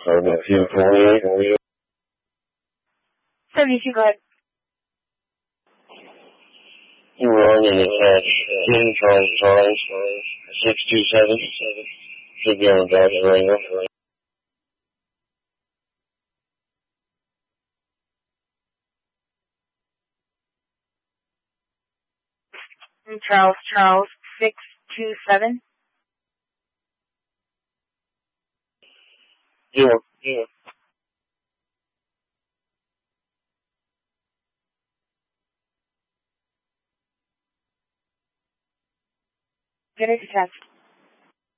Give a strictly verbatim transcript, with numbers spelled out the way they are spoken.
seventy-two forty-eight. seventy-two, go ahead. You were on in attach ten Charlie Charlie six two seven. Should be on Dodge Rango. Charles Charles six two seven. Yeah, yeah. Get it to test.